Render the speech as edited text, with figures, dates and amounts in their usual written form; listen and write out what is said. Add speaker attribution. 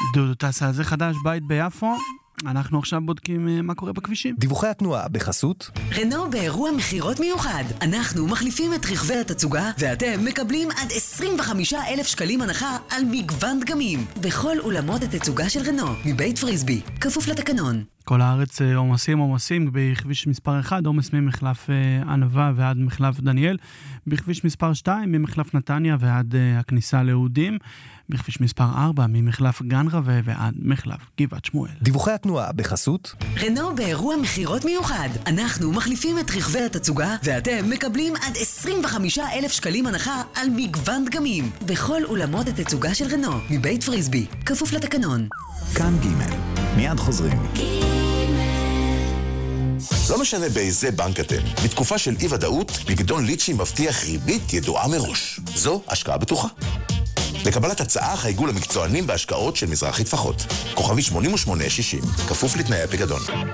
Speaker 1: דודו טסה, זה חדש, בית ביפו. אנחנו עכשיו בודקים מה קורה בכבישים.
Speaker 2: דיווחי התנועה בחסות
Speaker 3: רנו באירוע מחירות מיוחד. אנחנו מחליפים את רכבי התצוגה ואתם מקבלים עד 25,000 שקלים הנחה על מגוון דגמים בכל אולמות התצוגה של רנו מבית פריסבי, כפוף לתקנון.
Speaker 1: כל הארץ עומסים בכביש מספר 1, עומס ממחלף ענבה ועד מחלף דניאל, בכביש מספר 2 ממחלף נתניה ועד הכניסה לאודים, בכביש מספר 4 ממחלף גן רווה ועד מחלף גבעת שמואל.
Speaker 2: דיווחי התנועה בחסות
Speaker 3: רנו באירוע מחירות מיוחד. אנחנו מחליפים את רכבי התצוגה ואתם מקבלים עד 25,000 שקלים הנחה על מגוון דגמים בכל אולמות התצוגה של רנו מבית פריסבי, כפוף לתקנון.
Speaker 2: כאן ג' מיד חוזרים.
Speaker 4: לא משנה באיזה בנק אתם, בתקופה של אי-ודאות, פיקדון ליצ'י מבטיח ריבית ידועה מראש. זו השקעה בטוחה. לקבלת הצעה חייגו למקצוענים בהשקעות של מזרחי טפחות. כוכבי 8860, כפוף לתנאי הפיקדון.